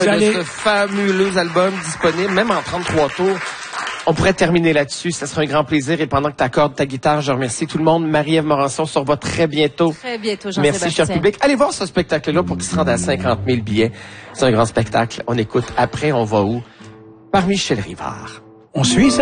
de ce fabuleux album disponible, même en 33 tours. On pourrait terminer là-dessus. Ça sera un grand plaisir. Et pendant que tu accordes ta guitare, je remercie tout le monde. Marie-Ève Morançon se revoit très bientôt. Très bientôt, Jean-Sébastien. Merci, cher public. Allez voir ce spectacle-là pour qu'il se rende à 50 000 billets. C'est un grand spectacle. On écoute Après, on va où? Par Michel Rivard. On suit ça?